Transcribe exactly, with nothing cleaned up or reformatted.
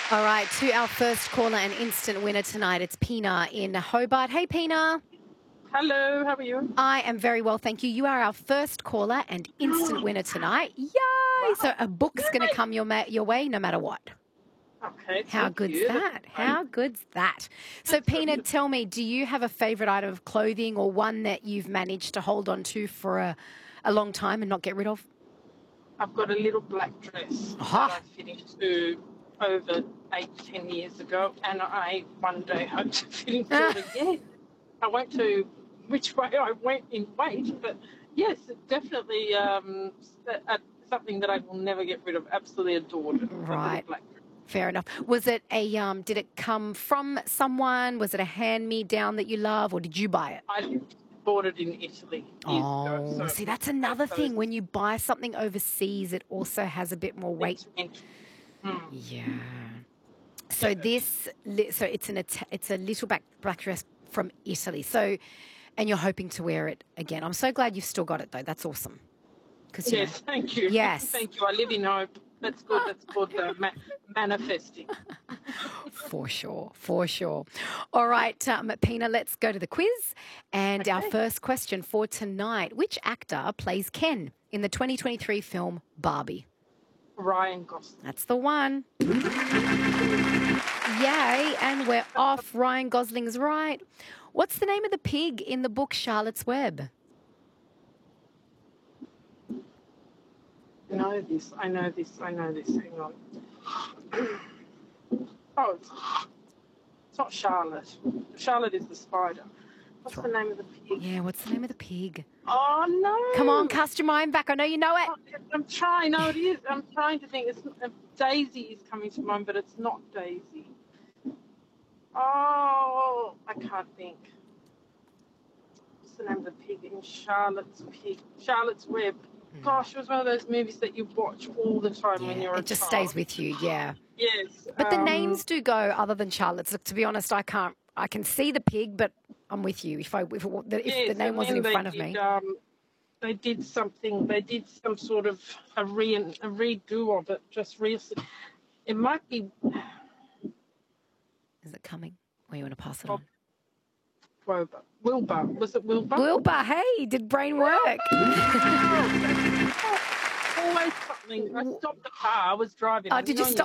All right, to our first caller and instant winner tonight. It's Pina in Hobart. Hey, Pina. Hello, how are you? I am very well, thank you. You are our first caller and instant winner tonight. Yay! So a book's going to come your ma- your way no matter what. Okay, How thank good's you. that? How good's that? So, Pina, tell me, do you have a favourite item of clothing or one that you've managed to hold on to for a, a long time and not get rid of? I've got a little black dress Aha. that I finished to over eight, ten years ago, and I one day hope to finish it again. I went to which way I went in weight, but yes, it definitely um, uh, something that I will never get rid of. Absolutely adored it. Right. Black dress. Fair enough. Was it a um? Did it come from someone? Was it a hand-me-down that you love, or did you buy it? I bought it in Italy years Oh, ago. So see, that's another so thing. When you buy something overseas, it also has a bit more weight. it's mm. Yeah. So this, li- so it's an Ita- it's a little black black dress from Italy. So, and you're hoping to wear it again. I'm so glad you've still got it though. That's awesome. Because Yes, know, thank you. Yes. Thank you. I live in hope. That's good. That's good. Uh, ma- manifesting. For sure, for sure. All right, um, Pina, let's go to the quiz. And Okay. our first question for tonight: which actor plays Ken in the twenty twenty-three film Barbie? Ryan Gosling. That's the one. Yay, and we're off. Ryan Gosling's right. What's the name of the pig in the book Charlotte's Web? I know this. I know this. I know this. Hang on. Oh, it's, it's not Charlotte. Charlotte is the spider. What's the name of the pig? Yeah, what's the name of the pig? Oh, no. Come on, cast your mind back. I know you know it. Oh, I'm trying. No, it is. I'm trying to think. It's, uh, Daisy is coming to mind, but it's not Daisy. Oh, I can't think. What's the name of the pig in Charlotte's Pig? Charlotte's Web. Gosh, it was one of those movies that you watch all the time Yeah, when you're a it just child. stays with you, yeah. Yes. But the um, names do go other than Charlotte's. Look, to be honest, I can't. I can see the pig, but I'm with you. If I if, it, if yes, the name and wasn't in then front they of me, did, um, they did something. They did some sort of a re a redo of it just recently. It might be is it coming? Or you want to pass it Bob on? Wilbur. Wilbur. Was it Wilbur? Wilbur, hey, did brain work? Always something. I stopped the car. I was driving. Oh, I did know you stop